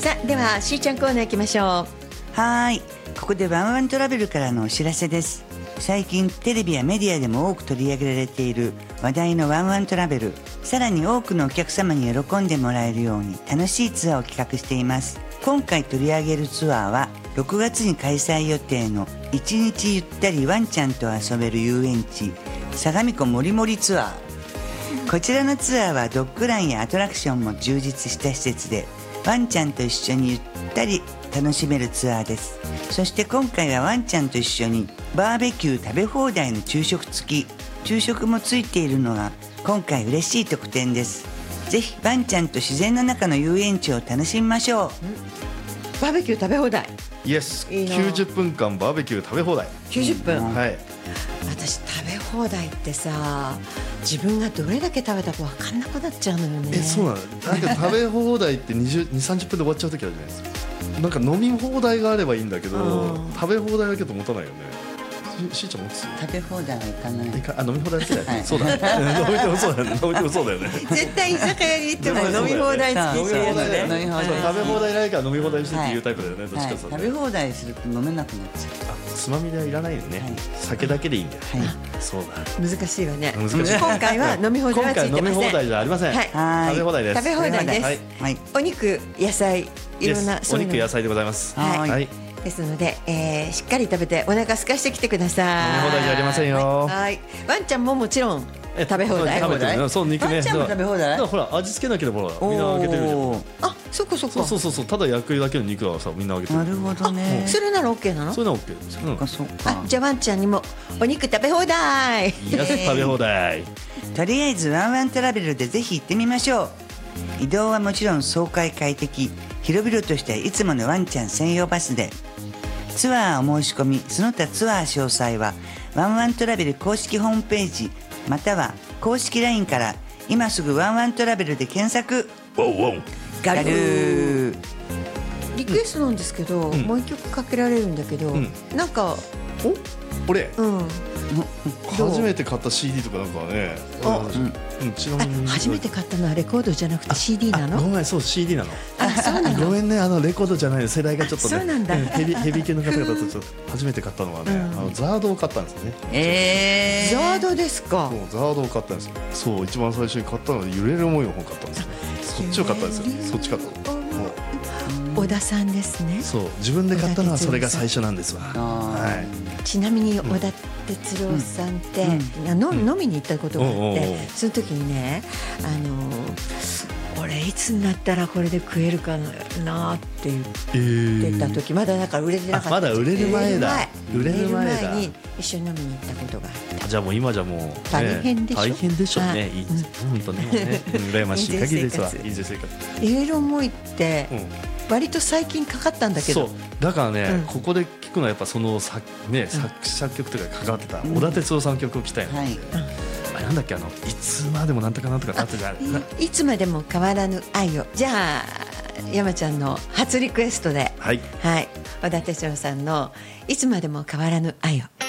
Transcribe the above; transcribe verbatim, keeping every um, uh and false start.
さあではしーちゃんコーナー行きましょう。 はーい、ここでワンワントラベルからのお知らせです。最近テレビやメディアでも多く取り上げられている話題のワンワントラベル、さらに多くのお客様に喜んでもらえるように楽しいツアーを企画しています。今回取り上げるツアーはろくがつに開催予定のいちにちゆったりワンちゃんと遊べる遊園地相模湖もりもりツアー。こちらのツアーはドッグランやアトラクションも充実した施設でワンちゃんと一緒にゆったり楽しめるツアーです。そして今回はワンちゃんと一緒にバーベキュー食べ放題の昼食付き、昼食もついているのが今回嬉しい特典です。ぜひワンちゃんと自然の中の遊園地を楽しみましょう。 バーベキュー食べ放題。 イエス、 いいな。 きゅうじゅっぷんかんバーベキュー食べ放題。 きゅうじゅっぷん、 はい。 私食べ放題ってさ、自分がどれだけ食べたか分かんなくなっちゃうのよね。 え、そうなの。なんか食べ放題ってにじゅう、さんじゅっぷんで終わっちゃう時あるじゃないですか。なんか飲み放題があればいいんだけど、 うん食べ放題だけど持たないよね。ししーちゃん持つ？ 食べ放題はいかない。 いかあ飲み放題だけだよね、 はいそうだね飲みてもそうだよね飲みてもそうだよね絶対居酒屋に行っても飲み放題付き飲み放題だよ飲み放題そう食べ放題ないから飲み放題してっていうタイプだよね、どっちはい、 かそう食べ放題すると飲めなくなっちゃあつまみではいらないよね、 はい酒だけでいいんだよ、 う。はい、 そうだ難しいわね。 難しい今回は飲み放題はついてません。 今回飲み放題じゃありません、 はいはい食べ放題です食べ放題です。 はいはい、 お肉、野菜、いろんなですそういうのお肉野菜でございます。 はいはい、 ですので、えーしっかり食べてお腹空かしてきてください。 飲み放題じゃありませんよはい、はいワンちゃんももちろんえ食べ放題。 食べてるね、そう肉ね。 ワンちゃんも食べ放題だからほら味付けなければほらみんなあげてるじゃん。 おー、 あ、そこそこ。 そうそうそうそう、ただ焼くだけの肉はさみんなあげてる。 なるほどね。 それなら オーケー なの？ そういうのは OK です。うん。 そっかそっかあ、。じゃあワンちゃんにもお肉食べ放題。 いや食べ放題。 とりあえずワンワントラベルでぜひ行ってみましょう。移動はもちろん爽快快適、広々としたいつものワンちゃん専用バスで。ツアーお申し込みその他ツアー詳細はワンワントラベル公式ホームページまたは公式 ライン から今すぐワンワントラベルで検索。 ワンワン。 ガルー。 リクエストなんですけど、 うんもう一曲かけられるんだけど、 うんなんかお、俺うん。どう初めて買った シーディー とかなんかはね。 あうん、ちなあみに初めて買ったのはレコードじゃなくて シーディー なの？ あごめん、そう シーディー なの。 あ、そうなの。 ごめんね、あのレコードじゃないの世代がちょっとね。 そうなんだヘビヘビ系の方々とちょっと初めて買ったのはね、 うんあのザードを買ったんですよね。 えー、 ザードですか。 そうザードを買ったんですよ。そう一番最初に買ったのは揺れる思いの本買ったんですよ。そっちを買ったんですよ。そっち買ったの。もう小田さんですね。 そう自分で買ったのはそれが最初なんですわ。 あはい。 ちなみに小田哲郎さんって、あの飲みに行ったことがあって、 おうおうおうその時にね、あのー、俺いつになったらこれで食えるかなって言っえーてた時、まだだから売れてなかった。 あまだ売れる前だ売れる前売れる前だに一緒に飲みに行ったことがあって。 じゃあもう今じゃもう、ね、 大変でしょ大変でしょうはいね。いいですね。本当ね、もうね、うん羨ましい限りですわ。いい生活。 いろいろ思いってうん割と最近かかったんだけど、 そうだからね、 うんここで聞くのはやっぱその作ね作詞作曲とか関わってた小田哲郎さんの曲を聞きたいの。 はい。 あれなんだっけあのいつまでもなんとかなんとかなってじゃない。 いつまでも変わらぬ愛を。じゃあ山ちゃんの初リクエストで、 はい。 はい、小田哲郎さんのいつまでも変わらぬ愛を。